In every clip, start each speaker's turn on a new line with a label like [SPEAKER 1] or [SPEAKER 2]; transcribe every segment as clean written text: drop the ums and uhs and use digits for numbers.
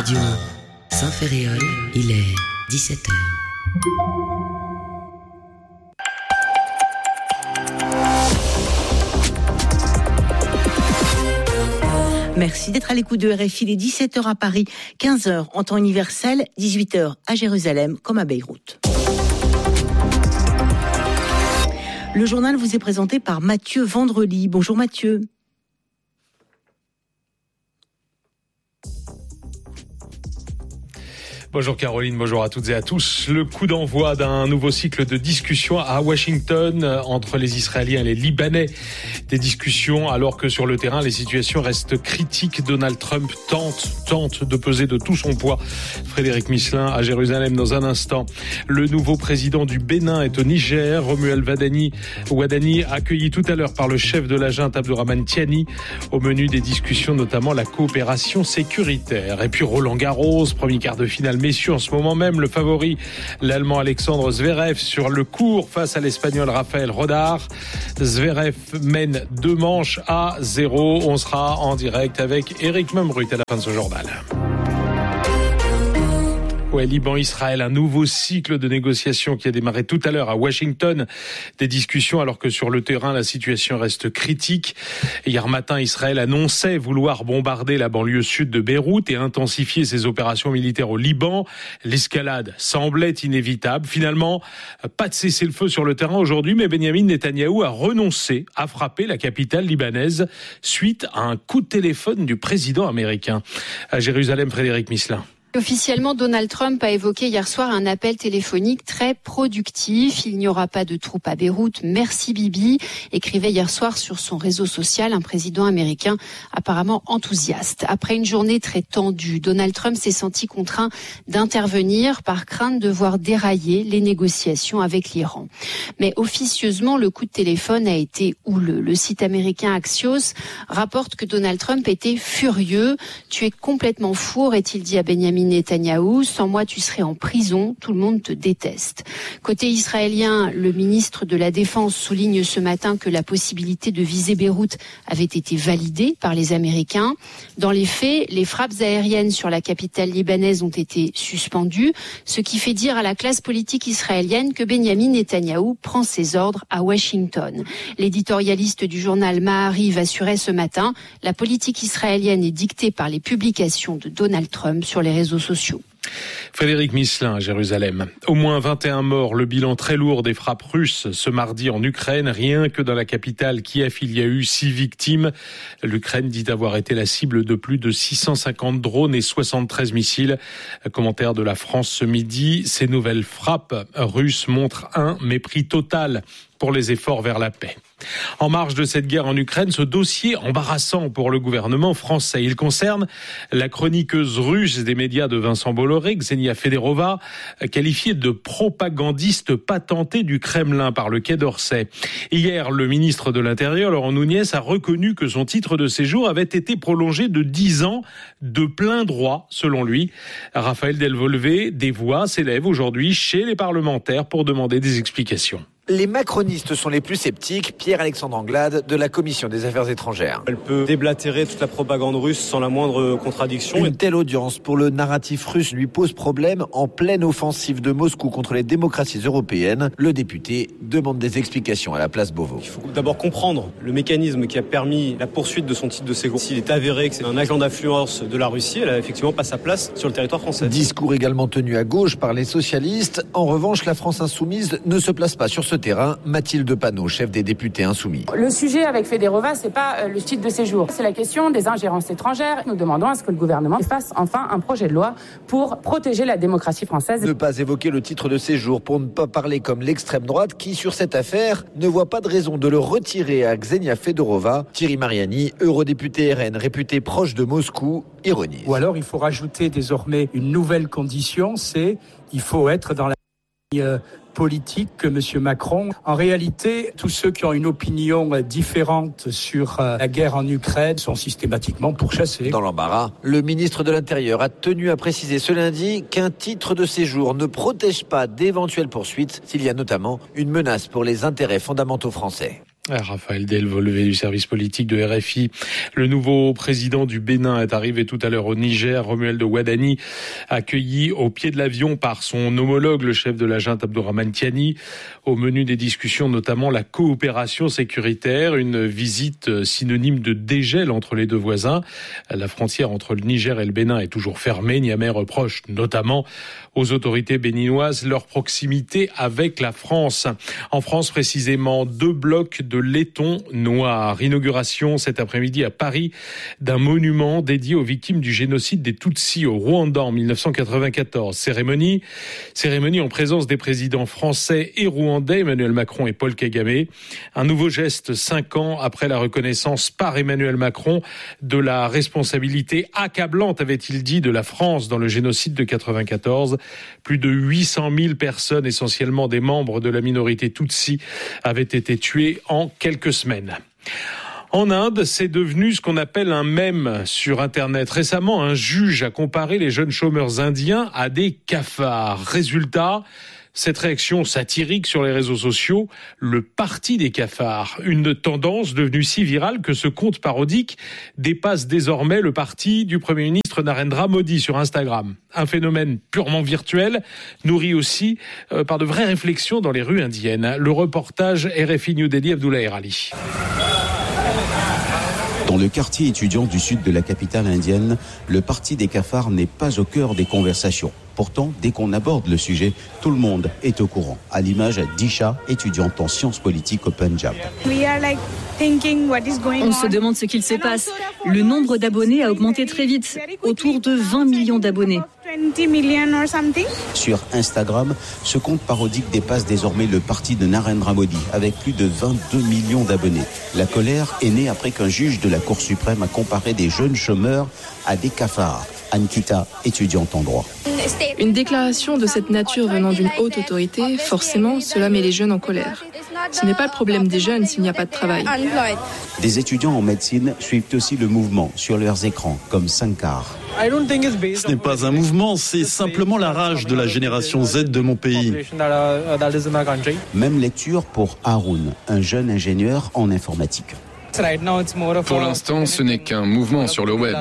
[SPEAKER 1] Radio 1, Saint-Ferréol, il est 17h.
[SPEAKER 2] Merci d'être à l'écoute de RFI, il est 17h à Paris, 15h en temps universel, 18h à Jérusalem comme à Beyrouth. Le journal vous est présenté par Mathieu Vendrely. Bonjour Mathieu.
[SPEAKER 3] Bonjour Caroline, bonjour à toutes et à tous. Le coup d'envoi d'un nouveau cycle de discussions à Washington entre les Israéliens et les Libanais. Des discussions alors que sur le terrain, les situations restent critiques. Donald Trump tente de peser de tout son poids. Frédéric Misselin à Jérusalem dans un instant. Le nouveau président du Bénin est au Niger. Romuald Wadani accueilli tout à l'heure par le chef de la junte Abdourahmane Tiani. Au menu des discussions, notamment la coopération sécuritaire. Et puis Roland Garros, premier quart de finale messieurs, en ce moment même, le favori, l'Allemand Alexandre Zverev sur le court face à l'Espagnol Rafael Rodar. Zverev mène 2 manches à 0. On sera en direct avec Eric Membrut à la fin de ce journal. Ouais, Liban-Israël, un nouveau cycle de négociations qui a démarré tout à l'heure à Washington. Des discussions alors que sur le terrain, la situation reste critique. Hier matin, Israël annonçait vouloir bombarder la banlieue sud de Beyrouth et intensifier ses opérations militaires au Liban. L'escalade semblait inévitable. Finalement, pas de cessez-le-feu sur le terrain aujourd'hui, mais Benyamin Netanyahou a renoncé à frapper la capitale libanaise suite à un coup de téléphone du président américain. À Jérusalem, Frédéric Misselin.
[SPEAKER 4] Officiellement, Donald Trump a évoqué hier soir un appel téléphonique très productif. Il n'y aura pas de troupes à Beyrouth. Merci Bibi, écrivait hier soir sur son réseau social un président américain apparemment enthousiaste. Après une journée très tendue, Donald Trump s'est senti contraint d'intervenir par crainte de voir dérailler les négociations avec l'Iran. Mais officieusement, le coup de téléphone a été houleux. Le site américain Axios rapporte que Donald Trump était furieux. « Tu es complètement fou », aurait-il dit à Benjamin Netanyahou, sans moi tu serais en prison, tout le monde te déteste. Côté israélien, le ministre de la Défense souligne ce matin que la possibilité de viser Beyrouth avait été validée par les Américains. Dans les faits, les frappes aériennes sur la capitale libanaise ont été suspendues, ce qui fait dire à la classe politique israélienne que Benjamin Netanyahou prend ses ordres à Washington. L'éditorialiste du journal Maariv assurait ce matin, la politique israélienne est dictée par les publications de Donald Trump sur les réseaux sociaux.
[SPEAKER 3] Frédéric Misselin à Jérusalem. Au moins 21 morts, le bilan très lourd des frappes russes ce mardi en Ukraine. Rien que dans la capitale Kiev, il y a eu 6 victimes. L'Ukraine dit avoir été la cible de plus de 650 drones et 73 missiles. Commentaire de la France ce midi. Ces nouvelles frappes russes montrent un mépris total pour les efforts vers la paix. En marge de cette guerre en Ukraine, ce dossier embarrassant pour le gouvernement français. Il concerne la chroniqueuse russe des médias de Vincent Bolloré, Ksenia Federova, qualifiée de propagandiste patentée du Kremlin par le Quai d'Orsay. Hier, le ministre de l'Intérieur, Laurent Nunez, a reconnu que son titre de séjour avait été prolongé de 10 ans de plein droit, selon lui. Raphaël Delvolvé, des voix s'élèvent aujourd'hui chez les parlementaires pour demander des explications.
[SPEAKER 5] Les macronistes sont les plus sceptiques. Pierre-Alexandre Anglade de la Commission des Affaires étrangères.
[SPEAKER 6] Elle peut déblatérer toute la propagande russe sans la moindre contradiction.
[SPEAKER 5] Une telle audience pour le narratif russe lui pose problème en pleine offensive de Moscou contre les démocraties européennes. Le député demande des explications à la place Beauvau.
[SPEAKER 6] Il faut d'abord comprendre le mécanisme qui a permis la poursuite de son titre de séjour. S'il est avéré que c'est un agent d'influence de la Russie, elle a effectivement pas sa place sur le territoire français.
[SPEAKER 5] Discours également tenu à gauche par les socialistes. En revanche, la France insoumise ne se place pas sur ce terrain. Mathilde Panot, chef des députés insoumis.
[SPEAKER 7] Le sujet avec Federova, c'est pas le titre de séjour, c'est la question des ingérences étrangères. Nous demandons à ce que le gouvernement fasse enfin un projet de loi pour protéger la démocratie française.
[SPEAKER 5] Ne pas évoquer le titre de séjour pour ne pas parler comme l'extrême droite qui, sur cette affaire, ne voit pas de raison de le retirer à Ksenia Federova. Thierry Mariani, eurodéputé RN réputé proche de Moscou, ironise.
[SPEAKER 8] Ou alors il faut rajouter désormais une nouvelle condition, c'est il faut être dans la politique que M. Macron. En réalité, tous ceux qui ont une opinion différente sur la guerre en Ukraine sont systématiquement pourchassés.
[SPEAKER 5] Dans l'embarras, le ministre de l'Intérieur a tenu à préciser ce lundi qu'un titre de séjour ne protège pas d'éventuelles poursuites s'il y a notamment une menace pour les intérêts fondamentaux français.
[SPEAKER 3] Raphaël Delvolvé du service politique de RFI. Le nouveau président du Bénin est arrivé tout à l'heure au Niger. Romuald Wadani, accueilli au pied de l'avion par son homologue, le chef de la junte Abdourahmane Tiani. Au menu des discussions, notamment la coopération sécuritaire, une visite synonyme de dégel entre les deux voisins. La frontière entre le Niger et le Bénin est toujours fermée. Niamey reproche notamment aux autorités béninoises leur proximité avec la France. En France, précisément, 2 blocs de laiton noir. Inauguration cet après-midi à Paris d'un monument dédié aux victimes du génocide des Tutsis au Rwanda en 1994. Cérémonie en présence des présidents français et rwandais, Emmanuel Macron et Paul Kagame. Un nouveau geste 5 ans après la reconnaissance par Emmanuel Macron de la responsabilité accablante, avait-il dit, de la France dans le génocide de 94. Plus de 800 000 personnes, essentiellement des membres de la minorité Tutsi, avaient été tuées en quelques semaines. En Inde, c'est devenu ce qu'on appelle un mème sur Internet. Récemment, un juge a comparé les jeunes chômeurs indiens à des cafards. Résultat, cette réaction satirique sur les réseaux sociaux, le parti des cafards. Une tendance devenue si virale que ce compte parodique dépasse désormais le parti du Premier ministre Narendra Modi sur Instagram. Un phénomène purement virtuel, nourri aussi par de vraies réflexions dans les rues indiennes. Le reportage RFI New Delhi, Abdoulaye Rali.
[SPEAKER 9] Dans le quartier étudiant du sud de la capitale indienne, le parti des cafards n'est pas au cœur des conversations. Pourtant, dès qu'on aborde le sujet, tout le monde est au courant, à l'image d'Isha, étudiante en sciences politiques au Punjab.
[SPEAKER 10] On se demande ce qu'il se passe. Le nombre d'abonnés a augmenté très vite, autour de 20 millions d'abonnés.
[SPEAKER 9] Sur Instagram, ce compte parodique dépasse désormais le parti de Narendra Modi, avec plus de 22 millions d'abonnés. La colère est née après qu'un juge de la Cour suprême a comparé des jeunes chômeurs à des cafards. Ankita, étudiante en droit.
[SPEAKER 11] Une déclaration de cette nature venant d'une haute autorité, forcément, cela met les jeunes en colère. Ce n'est pas le problème des jeunes s'il n'y a pas de travail.
[SPEAKER 9] Des étudiants en médecine suivent aussi le mouvement sur leurs écrans, comme Sankar.
[SPEAKER 12] Ce n'est pas un mouvement, c'est simplement la rage de la génération Z de mon pays.
[SPEAKER 9] Même lecture pour Haroun, un jeune ingénieur en informatique.
[SPEAKER 13] Pour l'instant, ce n'est qu'un mouvement sur le web.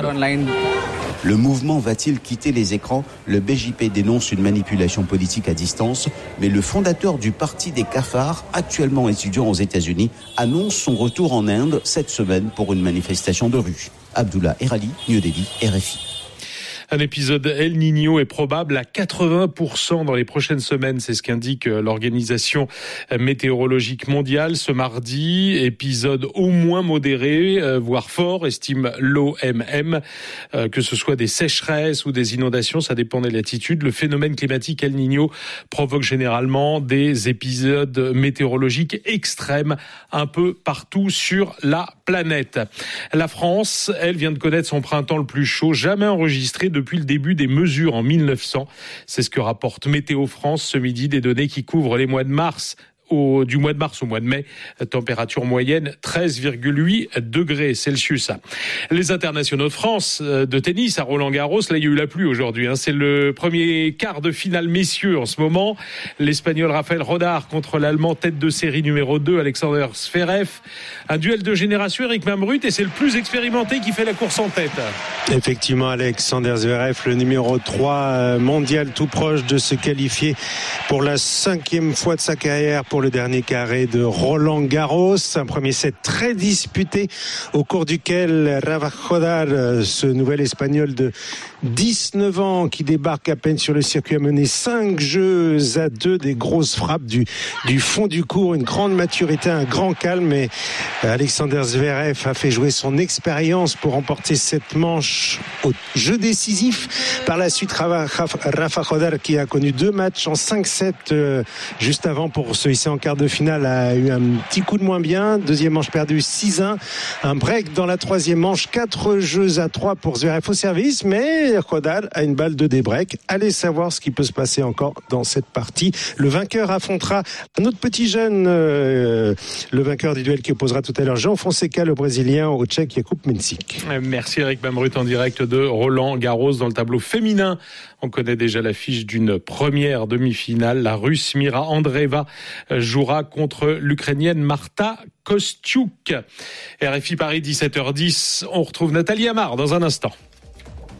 [SPEAKER 9] Le mouvement va-t-il quitter les écrans ? Le BJP dénonce une manipulation politique à distance, mais le fondateur du parti des cafards, actuellement étudiant aux États-Unis, annonce son retour en Inde cette semaine pour une manifestation de rue. Abdullah Erali, New Delhi, RFI.
[SPEAKER 3] Un épisode El Niño est probable à 80% dans les prochaines semaines. C'est ce qu'indique l'Organisation météorologique mondiale ce mardi. Épisode au moins modéré, voire fort, estime l'OMM. Que ce soit des sécheresses ou des inondations, ça dépend des latitudes. Le phénomène climatique El Niño provoque généralement des épisodes météorologiques extrêmes un peu partout sur la planète. La France, elle, vient de connaître son printemps le plus chaud jamais enregistré depuis le début des mesures en 1900. C'est ce que rapporte Météo France ce midi, des données qui couvrent les mois de mars. Du mois de mars au mois de mai, température moyenne 13,8 degrés Celsius. Les internationaux de France de tennis à Roland-Garros, là il y a eu la pluie aujourd'hui. C'est le premier quart de finale messieurs en ce moment. L'Espagnol Rafael Rodar contre l'Allemand tête de série numéro 2 Alexander Zverev. Un duel de génération, Eric Mamrut, et c'est le plus expérimenté qui fait la course en tête.
[SPEAKER 14] Effectivement, Alexander Zverev, le numéro 3 mondial, tout proche de se qualifier pour la 5e fois de sa carrière pour le dernier carré de Roland-Garros. Un premier set très disputé au cours duquel Rafa Jodar, ce nouvel Espagnol de 19 ans qui débarque à peine sur le circuit, a mené 5 jeux à 2, des grosses frappes du fond du court, une grande maturité, un grand calme. Et Alexander Zverev a fait jouer son expérience pour remporter cette manche au jeu décisif. Par la suite, Rafa Jodar, qui a connu 2 matchs en 5-7 juste avant pour se hisser en quart de finale, a eu un petit coup de moins bien. Deuxième manche perdue 6-1. Un break dans la troisième manche, 4 jeux à 3 pour Zverev au service, mais Jodar a une balle de débreak. Allez savoir ce qui peut se passer encore dans cette partie. Le vainqueur affrontera un autre petit jeune, le vainqueur du duel qui opposera tout à l'heure João Fonseca, le Brésilien, au Tchèque Jakub Mensik.
[SPEAKER 3] Merci Eric Mamrut en direct de Roland-Garros. Dans le tableau féminin, on connaît déjà l'affiche d'une première demi-finale. La Russe Mira Andreeva jouera contre l'Ukrainienne Marta Kostyuk. RFI Paris, 17h10. On retrouve Nathalie Amar dans un instant.